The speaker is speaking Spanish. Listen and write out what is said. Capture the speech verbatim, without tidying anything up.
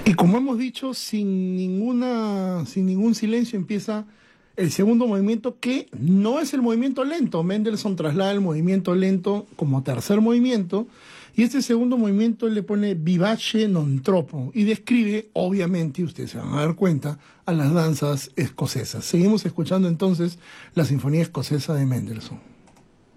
Y como hemos dicho, sin ninguna, sin ningún silencio empieza el segundo movimiento, que no es el movimiento lento. Mendelssohn traslada el movimiento lento como tercer movimiento, y este segundo movimiento él le pone vivace non troppo, y describe, obviamente, ustedes se van a dar cuenta, a las danzas escocesas. Seguimos escuchando entonces la Sinfonía Escocesa de Mendelssohn.